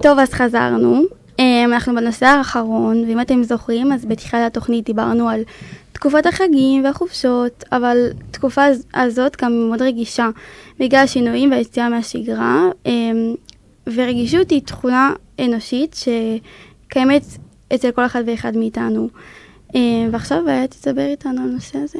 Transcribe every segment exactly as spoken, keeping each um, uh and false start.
טוב, אז חזרנו. אנחנו בנושא האחרון, ואם אתם זוכרים, אז בתחילת התוכנית דיברנו על תקופת החגים והחופשות, אבל תקופה הזאת גם מאוד רגישה, בגלל השינויים והיציאה מהשגרה, ורגישות היא תכונה אנושית שקיימת אצל כל אחד ואחד מאיתנו. ועכשיו תדבר איתנו על הנושא הזה.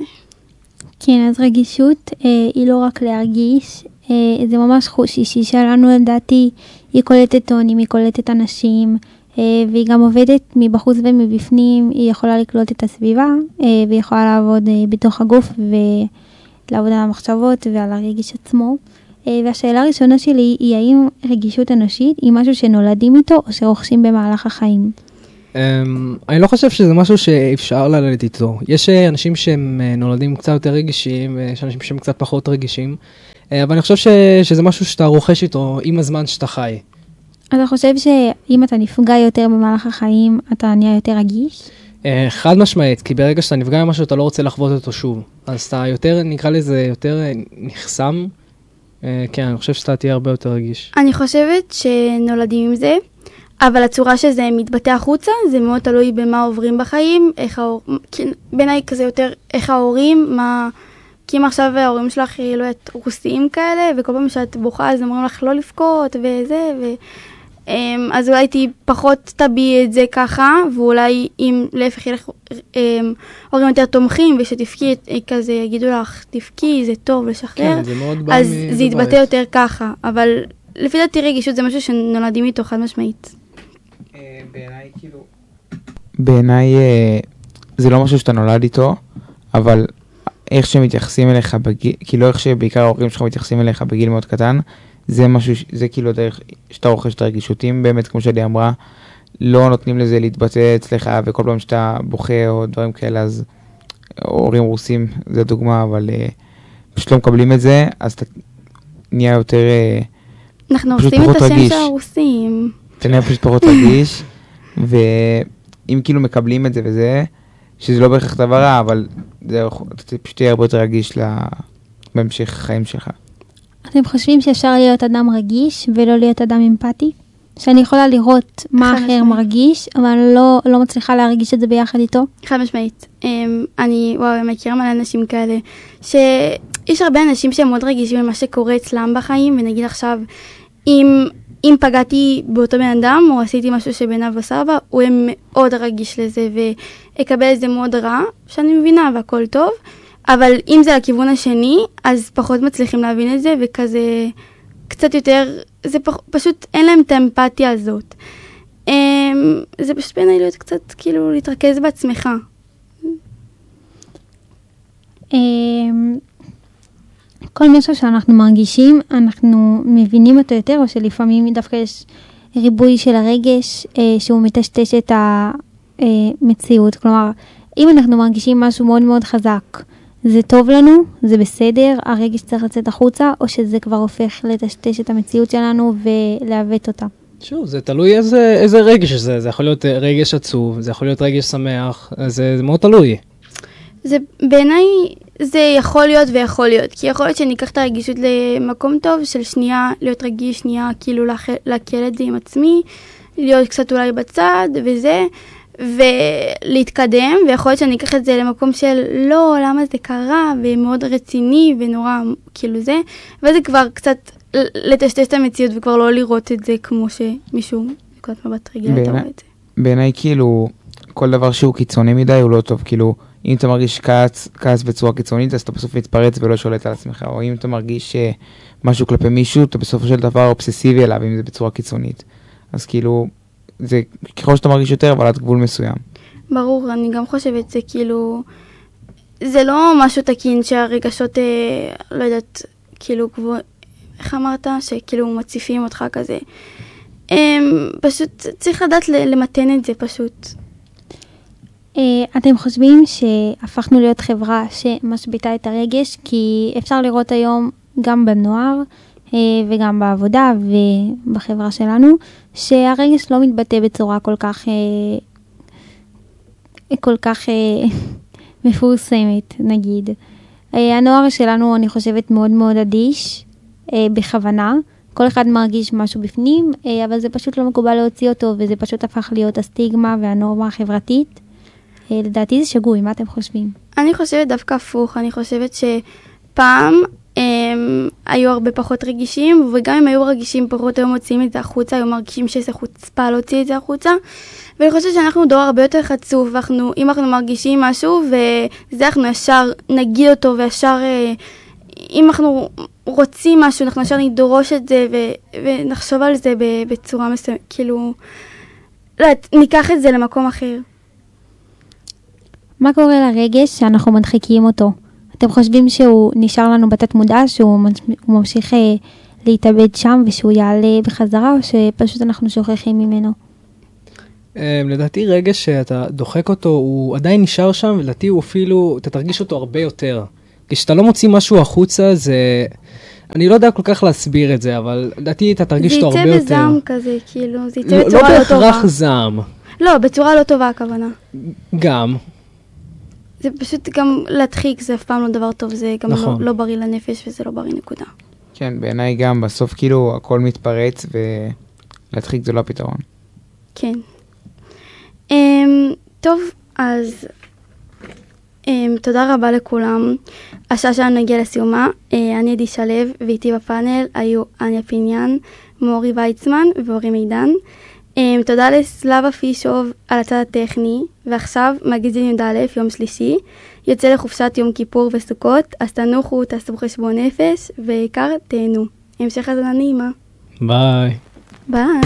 כן, אז רגישות היא לא רק להרגיש, זה ממש חוש אישי שלנו, לדעתי, היא קולטת טונים, היא קולטת אנשים, והיא גם עובדת מבחוץ ומבפנים, היא יכולה לקלוט את הסביבה, והיא יכולה לעבוד בתוך הגוף ולעבוד על המחשבות ועל הרגיש עצמו. והשאלה הראשונה שלי היא האם רגישות אנושית היא משהו שנולדים איתו או שרוכשים במהלך החיים? אני לא חושב שזה משהו שאפשר ללדת איתו. יש אנשים שהם נולדים קצת יותר רגישים, ויש אנשים שהם קצת פחות רגישים, אבל אני חושב שזה משהו שאתה רוכש איתו עם הזמן שאתה חי. אתה חושב שאם אתה נפגע יותר במהלך החיים, אתה נהיה יותר רגיש? חד משמעית, כי ברגע שאתה נפגע ממשהו, אתה לא רוצה לחוות אותו שוב. אז אתה יותר, נקרא לזה, יותר נחסם. כן, אני חושב שאתה תהיה הרבה יותר רגיש. אני חושבת שנולדים עם זה, אבל הצורה שזה מתבטא החוצה, זה מאוד תלוי במה עוברים בחיים, איך ההור... בעיניי כזה יותר איך ההורים, מה... כי אם עכשיו ההורים שלך לא יודעת רוסיים כאלה, וכל פעם שאת בוכה, אז אומרים לך לא לבכות וזה, ו... אז אולי תהי פחות תביעי את זה ככה, ואולי אם להפך ילך הורים יותר תומכים, ושתפקי כזה יגידו לך, תפקי, זה טוב לשחרר, אז זה יתבטא יותר ככה. אבל לפי דעתי רגישות זה משהו שנולדים איתו חד משמעית. בעיניי כאילו... בעיניי זה לא משהו שאתה נולד איתו, אבל איך שמתייחסים אליך בגיל, כאילו איך שבעיקר ההורים שלך מתייחסים אליך בגיל מאוד קטן, זה משהו, זה כאילו דרך שאתה רוכש את הרגישותים, באמת כמו שלי אמרה, לא נותנים לזה להתבטא אצלך, וכל פעם שאתה בוכה או דברים כאלה, אז הורים רוסים, זה דוגמה, אבל uh, פשוט לא מקבלים את זה, אז אתה נהיה יותר uh, אנחנו עושים את השם של הרוסים. אתה נהיה פשוט פחות רגיש, ואם כאילו מקבלים את זה וזה, שזה לא בהכרח דבר רע, אבל זה פשוט יהיה הרבה יותר רגיש לה, בהמשך החיים שלך. אתם חושבים שאפשר להיות אדם רגיש ולא להיות אדם אמפתי? שאני יכולה לראות מה אחר מרגיש, אבל לא, לא מצליחה להרגיש את זה ביחד איתו? חד משמעית. אני, וואו, אני מכירה מלא אנשים כאלה, שיש הרבה אנשים שהם מאוד רגישים למה שקורה אצלם בחיים, ונגיד עכשיו, אם, אם פגעתי באותו בן אדם, או עשיתי משהו שבעיניו בסבא, הוא יהיה מאוד רגיש לזה, ויקבל את זה מאוד רע, שאני מבינה, והכל טוב. אבל אם זה לכיוון השני, אז פחות מצליחים להבין את זה, וכזה קצת יותר, זה פח, פשוט אין להם את האמפתיה הזאת. זה פשוט בעיניי להיות קצת, כאילו, להתרכז בעצמך. כל משהו שאנחנו מרגישים, אנחנו מבינים אותו יותר, או שלפעמים דווקא יש ריבוי של הרגש, שהוא מטשטש את המציאות. כלומר, אם אנחנו מרגישים משהו מאוד מאוד חזק, זה טוב לנו, זה בסדר, הרגש צריך לצאת החוצה, או שזה כבר הופך לטשטש את המציאות שלנו ולהוות אותה. שוב, זה תלוי איזה, איזה רגש זה, זה יכול להיות רגש עצוב, זה יכול להיות רגש שמח, זה, זה מאוד תלוי. זה בעיניי, זה יכול להיות ויכול להיות, כי יכול להיות שניקח את הרגישות למקום טוב, של שנייה להיות רגיש, שנייה כאילו להקל את זה עם עצמי, להיות קצת אולי בצד וזה, ולהתקדם, ויכול להיות שאני אקח את זה למקום של לא, למה זה קרה, ומאוד רציני ונורא כאילו זה, וזה כבר קצת לטשטש את המציאות וכבר לא לראות את זה כמו שמישהו נקודת מבט רגילה אתה רואה את זה. בעיניי כאילו כל דבר שהוא קיצוני מדי הוא לא טוב, כאילו אם אתה מרגיש כעס, כעס בצורה קיצונית אז אתה בסוף מתפרץ ולא שולט על עצמך, או אם אתה מרגיש משהו כלפי מישהו אתה בסופו של דבר אובססיבי אליו אם זה בצורה קיצונית, אז כאילו זה ככל שאתה מרגיש יותר, אבל עד גבול מסוים. ברור, אני גם חושבת, זה כאילו, זה לא משהו תקין שהרגשות, אה, לא יודעת, כאילו, גבוה, איך אמרת? שכאילו מציפים אותך כזה. אה, פשוט צריך לדעת למתן את זה פשוט. אה, אתם חושבים שהפכנו להיות חברה שמשביתה את הרגש, כי אפשר לראות היום גם בנוער, וגם בעבודה ובחברה שלנו, שהרגש לא מתבטא בצורה כל כך, כל כך מפורסמת, נגיד. הנוער שלנו, אני חושבת, מאוד מאוד אדיש, בכוונה, כל אחד מרגיש משהו בפנים, אה, אבל זה פשוט לא מקובל להוציא אותו, וזה פשוט הפך להיות הסטיגמה והנורמה החברתית. אה, לדעתי זה שגוי, מה אתם חושבים? אני חושבת דווקא הפוך, אני חושבת שפעם הם, היו הרבה פחות רגישים, וגם אם היו רגישים פחות היו מוציאים את זה החוצה, היו מרגישים שזה חוצפה להוציא את זה החוצה, ואני חושבת שאנחנו דור הרבה יותר חצוף, ואנחנו, אם אנחנו מרגישים משהו, וזה אנחנו ישר נגיד אותו, וישר, אם אנחנו רוצים משהו, אנחנו ישר נדרוש את זה, ו, ונחשוב על זה בצורה מסוימת, כאילו, לא, ניקח את זה למקום אחר. מה קורה לרגש שאנחנו מדחיקים אותו? אתם חושבים שהוא נשאר לנו בתת מודע, שהוא ממשיך להתאבד שם, ושהוא יעלה בחזרה, או שפשוט אנחנו שוכחים ממנו? לדעתי רגש שאתה דוחק אותו, הוא עדיין נשאר שם, ולדעתי הוא אפילו, אתה תרגיש אותו הרבה יותר. כשאתה לא מוציא משהו החוצה, זה... אני לא יודע כל כך להסביר את זה, אבל לדעתי אתה תרגיש אותו הרבה יותר. זה יצא בזעם כזה, כאילו, זה יצא לא, בצורה לא לא טובה. לא בהכרח זעם. לא, בצורה לא טובה הכוונה. גם. זה פשוט גם להדחיק, זה אף פעם לא דבר טוב, זה גם נכון. לא, לא בריא לנפש וזה לא בריא נקודה. כן, בעיניי גם, בסוף כאילו הכל מתפרץ ולהדחיק זה לא הפתרון. כן. Um, טוב, אז um, תודה רבה לכולם. השעה שלנו נגיע לסיומה. Uh, אני עדי שלב, ואיתי בפאנל היו אניה פיניאן, מורי ויצמן ואורי מידן. Um, תודה לסלאבה פישוב על הצד הטכני, ועכשיו מגזין י"א יום שלישי, יוצא לחופשת יום כיפור וסוכות, אז תנוחו, תעשו חשבון נפש, ועיקר תהנו. המשך הזנה נעימה. ביי. ביי.